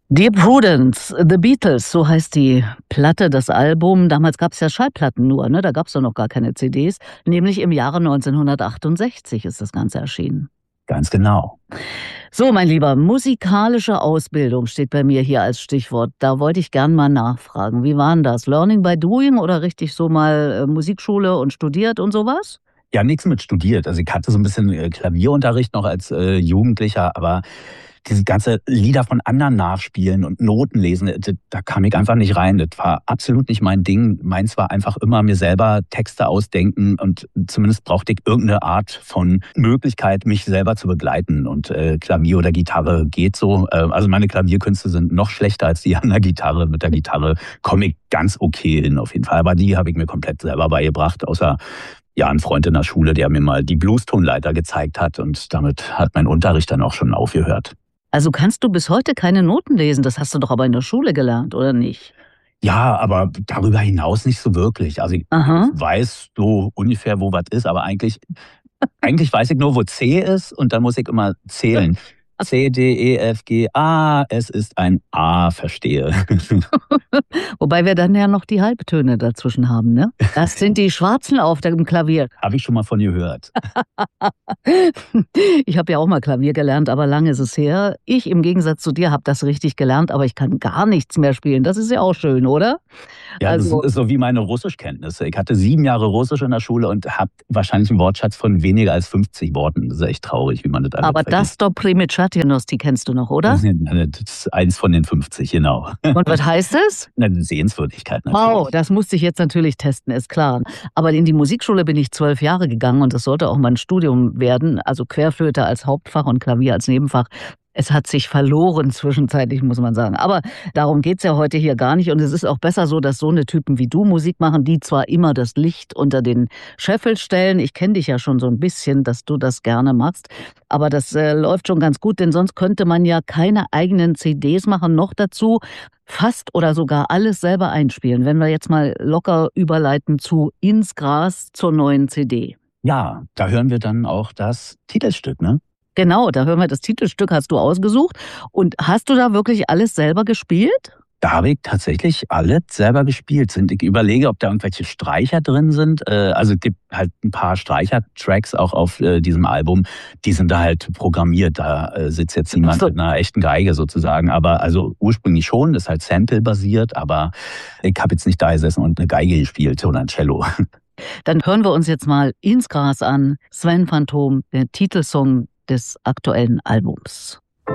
Dear Prudence, The Beatles, so heißt die Platte, das Album. Damals gab es ja Schallplatten nur, ne? Da gab es doch noch gar keine CDs. Nämlich im Jahre 1968 ist das Ganze erschienen. Ganz genau. So, mein Lieber, musikalische Ausbildung steht bei mir hier als Stichwort. Da wollte ich gern mal nachfragen. Wie war 'n das? Learning by doing oder richtig so mal, Musikschule und studiert und sowas? Ja, nix mit studiert. Also, ich hatte so 'n bisschen, Klavierunterricht noch als, Jugendlicher, aber diese ganze Lieder von anderen nachspielen und Noten lesen, da kam ich einfach nicht rein. Das war absolut nicht mein Ding. Meins war einfach immer mir selber Texte ausdenken und zumindest brauchte ich irgend 'ne Art von Möglichkeit, mich selber zu begleiten und, Klavier oder Gitarre geht so. Also, meine Klavierkünste sind noch schlechter als die an der Gitarre. Mit der Gitarre komme ich ganz okay hin auf jeden Fall, aber die habe ich mir komplett selber beigebracht, außer, ja, 'n Freund in der Schule, der mir mal die Bluestonleiter gezeigt hat und damit hat mein Unterricht dann auch schon aufgehört. Also, kannst du bis heute keine Noten lesen? Das hast du doch aber in der Schule gelernt, oder nicht? Ja, aber darüber hinaus nicht so wirklich. Also, ich Aha. weiß so ungefähr, wo was ist, aber eigentlich weiß ich nur, wo C ist und dann muss ich immer zählen. C, D, E, F, G, A, es ist ein A, verstehe. Wobei wir dann ja noch die Halbtöne dazwischen haben, ne? Das sind die Schwarzen auf dem Klavier. Habe ich schon mal von gehört. Ich habe ja auch mal Klavier gelernt, aber lange ist es her. Ich im Gegensatz zu dir habe das richtig gelernt, aber ich kann gar nichts mehr spielen. Das ist ja auch schön, oder? Ja, das Also ist so wie meine Russischkenntnisse. Ich hatte 7 Jahre Russisch in der Schule und habe wahrscheinlich 'n Wortschatz von weniger als 50 Worten. Das ist echt traurig, wie man das alles aber vergisst. das „Dobry die kennst du noch, oder? Das ist eins von den 50, genau. Und was heißt es? Na, 'ne Sehenswürdigkeit Wow, natürlich. das musste ich jetzt natürlich testen, ist klar. Aber in die Musikschule bin ich 12 Jahre gegangen und das sollte auch mein Studium werden, also Querflöte als Hauptfach und Klavier als Nebenfach. Es hat sich verloren zwischenzeitlich, muss man sagen. Aber darum geht's ja heute hier gar nicht und es ist auch besser so, dass so 'ne Typen wie du Musik machen, die zwar immer das Licht unter den Scheffel stellen. Ich kenne dich ja schon so 'n bisschen, dass du das gerne machst, aber das, läuft schon ganz gut, denn sonst könnte man ja keine eigenen CDs machen, noch dazu fast oder sogar alles selber einspielen. Wenn wir jetzt mal locker überleiten zu „Ins Gras“ zur neuen CD. Ja, da hören wir dann auch das Titelstück, ne? Genau, da hören wir das Titelstück hast du ausgesucht. Und hast du da wirklich alles selber gespielt? Da habe ich tatsächlich alles selber gespielt. Ich überlege, ob da irgendwelche Streicher drin sind. Also, es gibt halt 'n paar Streicher-Tracks auch auf, diesem Album. Die sind da halt programmiert. Da, sitzt jetzt Ach niemand so. mit 'ner echten Geige sozusagen. Aber also, ursprünglich schon, ist halt Sample-basiert, aber ich habe jetzt nicht da gesessen und 'ne Geige gespielt oder 'n Cello. Dann hören wir uns jetzt mal „Ins Gras“ an. Sven Phantom, der Titelsong des aktuellen Albums.